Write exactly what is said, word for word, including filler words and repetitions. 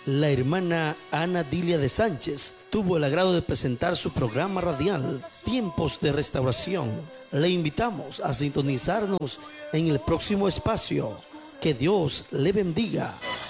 La hermana Ana Dilia de Sánchez tuvo el agrado de presentar su programa radial Tiempos de Restauración. Le invitamos a sintonizarnos en el próximo espacio. Que Dios le bendiga.